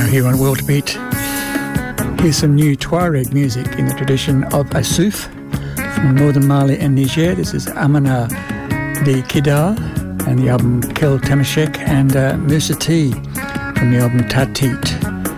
here on World Beat. Here's some new Tuareg music in the tradition of Assouf from northern Mali and Niger. This is Amana de Kidal and the album Kel Tamashek, and Musa T from the album Tatit.